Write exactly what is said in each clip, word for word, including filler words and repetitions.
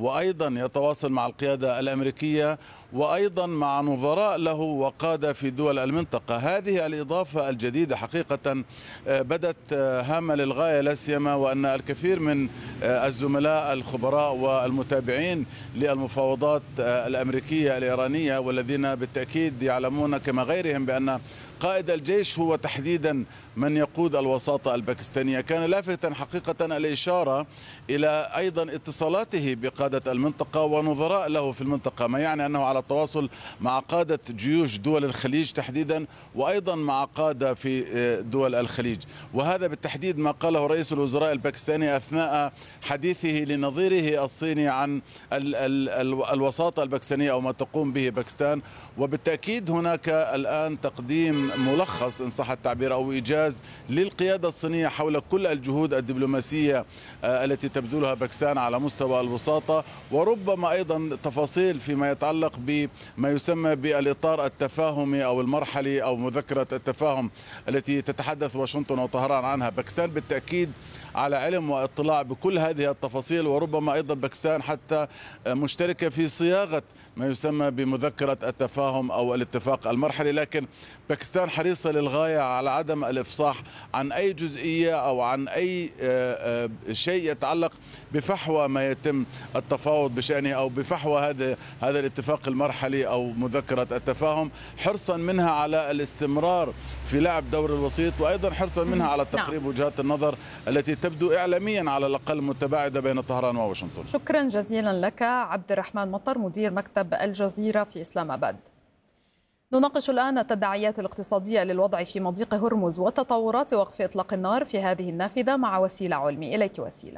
وأيضا يتواصل مع القيادة الأمريكية وأيضا مع نظراء له وقادة في دول المنطقة. هذه الإضافة الجديدة حقيقة بدت هامة للغاية، لا سيما وأن الكثير من الزملاء الخبراء والمتابعين للمفاوضات الأمريكية الإيرانية والذين بالتأكيد يعلمون كما غيرهم بأن قائد الجيش هو تحديدا من يقود الوساطة الباكستانية، كان لافتا حقيقة الإشارة إلى أيضا اتصالاته بقادة المنطقة ونظراء له في المنطقة، ما يعني أنه على تواصل مع قادة جيوش دول الخليج تحديدا وأيضا مع قادة في دول الخليج. وهذا بالتحديد ما قاله رئيس الوزراء الباكستاني أثناء حديثه لنظيره الصيني عن ال ال ال الوساطة الباكستانية أو ما تقوم به باكستان. وبالتأكيد هناك الآن تقديم ملخص إن صح التعبير أو إيجاز للقيادة الصينية حول كل الجهود الدبلوماسية التي تبذلها باكستان على مستوى الوساطة، وربما أيضا تفاصيل فيما يتعلق بما يسمى بالإطار التفاهمي أو المرحلي أو مذكرة التفاهم التي تتحدث واشنطن وطهران عنها. باكستان بالتأكيد على علم واطلاع بكل هذه التفاصيل، وربما أيضا باكستان حتى مشتركة في صياغة ما يسمى بمذكرة التفاهم أو الاتفاق المرحلي، لكن باكستان حريصة للغاية على عدم الإفصاح عن أي جزئية أو عن أي شيء يتعلق بفحوى ما يتم التفاوض بشأنه أو بفحوى هذا هذا الاتفاق المرحلي أو مذكرة التفاهم، حرصا منها على الاستمرار في لعب دور الوسيط، وأيضا حرصا منها على تقريب وجهات النظر التي تبدو إعلاميا على الأقل متباعدة بين طهران وواشنطن. شكرا جزيلا لك عبد الرحمن مطر مدير مكتب الجزيرة في إسلام آباد. نناقش الآن التداعيات الاقتصادية للوضع في مضيق هرمز وتطورات وقف إطلاق النار في هذه النافذة مع وسيلة علمي. إليك وسيلة.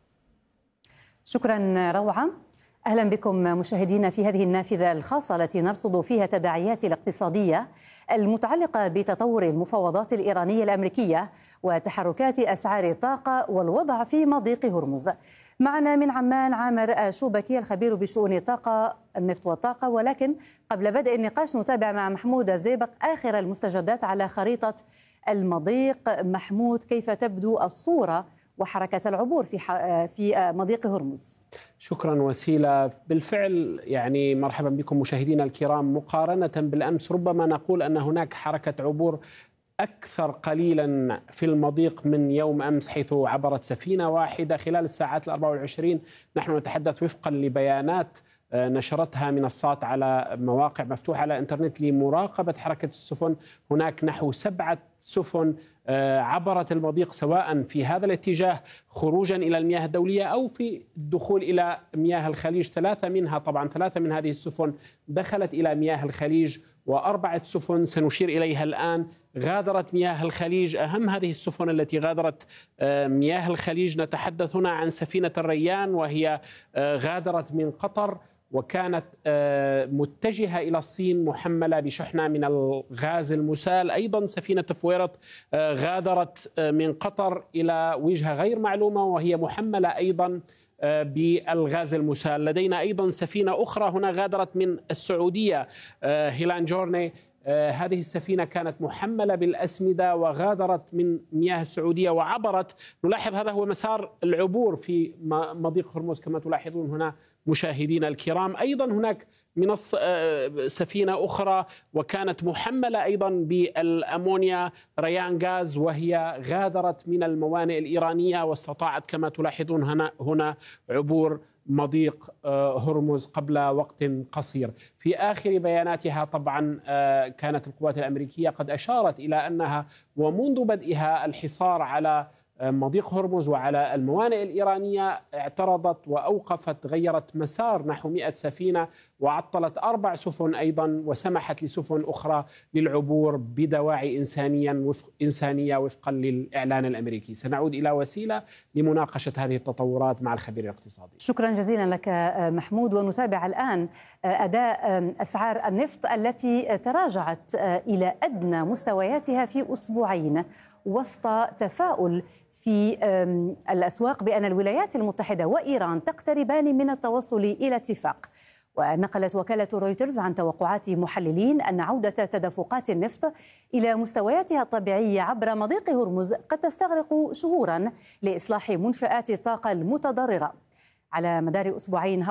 شكرا روعة. أهلا بكم مشاهدينا في هذه النافذة الخاصة التي نرصد فيها التداعيات الاقتصادية المتعلقة بتطور المفاوضات الإيرانية الأمريكية وتحركات أسعار الطاقة والوضع في مضيق هرمز. معنا من عمان عامر شوبكي الخبير بشؤون الطاقة النفط والطاقة، ولكن قبل بدء النقاش نتابع مع محمود الزيبق آخر المستجدات على خريطة المضيق. محمود، كيف تبدو الصورة وحركة العبور في في مضيق هرمز؟ شكرا وسيلة. بالفعل يعني مرحبا بكم مشاهدينا الكرام. مقارنة بالأمس ربما نقول أن هناك حركة عبور أكثر قليلا في المضيق من يوم أمس، حيث عبرت سفينة واحدة خلال الساعات الأربع والعشرين. نحن نتحدث وفقا لبيانات نشرتها منصات على مواقع مفتوحة على الإنترنت لمراقبة حركة السفن. هناك نحو سبعة سفن عبرت المضيق سواء في هذا الاتجاه خروجا إلى المياه الدولية أو في الدخول إلى مياه الخليج. ثلاثة منها طبعا ثلاثة من هذه السفن دخلت إلى مياه الخليج، وأربعة سفن سنشير إليها الآن غادرت مياه الخليج. أهم هذه السفن التي غادرت مياه الخليج نتحدث هنا عن سفينة الريان، وهي غادرت من قطر وكانت متجهة إلى الصين محملة بشحنة من الغاز المسال. أيضا سفينة فويرت غادرت من قطر إلى وجهة غير معلومة وهي محملة أيضا بالغاز المسال. لدينا أيضا سفينة أخرى هنا غادرت من السعودية، هيلان جورني. هذه السفينة كانت محملة بالأسمدة وغادرت من مياه السعودية وعبرت. نلاحظ هذا هو مسار العبور في مضيق هرمز كما تلاحظون هنا مشاهدينا الكرام. أيضا هناك من سفينة أخرى وكانت محملة أيضا بالأمونيا ريان غاز، وهي غادرت من الموانئ الإيرانية واستطاعت كما تلاحظون هنا هنا عبور مضيق هرمز قبل وقت قصير. في آخر بياناتها طبعا كانت القوات الأمريكية قد أشارت إلى أنها ومنذ بدئها الحصار على مضيق هرمز وعلى الموانئ الإيرانية اعترضت وأوقفت غيرت مسار نحو مئة سفينة وعطلت أربع سفن أيضا، وسمحت لسفن أخرى للعبور بدواعي إنسانيا وفق إنسانية وفقا للإعلان الأمريكي. سنعود إلى وسيلة لمناقشة هذه التطورات مع الخبير الاقتصادي. شكرا جزيلا لك محمود. ونتابع الآن أداء أسعار النفط التي تراجعت إلى أدنى مستوياتها في أسبوعين وسط تفاؤل في الأسواق بأن الولايات المتحدة وإيران تقتربان من التوصل إلى اتفاق. ونقلت وكالة رويترز عن توقعات محللين أن عودة تدفقات النفط إلى مستوياتها الطبيعية عبر مضيق هرمز قد تستغرق شهورا لإصلاح منشآت الطاقة المتضررة. على مدار أسبوعين